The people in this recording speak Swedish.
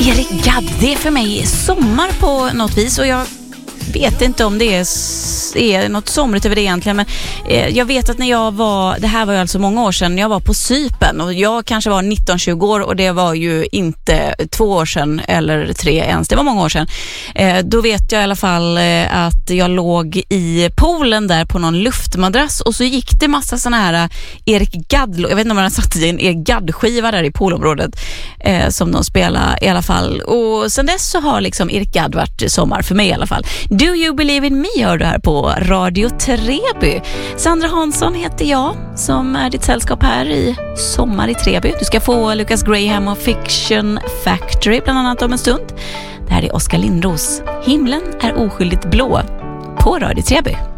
Eric Gadd, det är för mig sommar på något vis, och jag vet inte om det är något somrigt över det egentligen, men jag vet att när jag var, det här var ju alltså många år sedan, jag var på Cypern och jag kanske var 19-20 år, och det var ju inte 2 år sedan eller 3 ens, det var många år sedan. Då vet jag i alla fall att jag låg i poolen där på någon luftmadrass, och så gick det massa såna här Eric Gadd, jag vet inte om man har satt i en Eric Gadd-skiva där i poolområdet som de spelar i alla fall, och sen dess så har liksom Eric Gadd varit sommar för mig i alla fall. Do You Believe in Me hör du här på Radio Treby. Sandra Hansson heter jag som är ditt sällskap här i Sommar i Treby. Du ska få Lucas Graham och Fiction Factory bland annat om en stund. Det här är Oskar Lindros. Himlen är oskyldigt blå på Radio Treby.